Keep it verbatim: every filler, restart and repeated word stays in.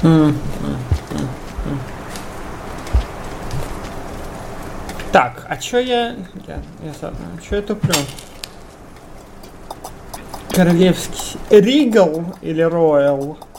Mm. Так, а чё я... Я, я чё я туплю? Королевский... Ригал или Роял?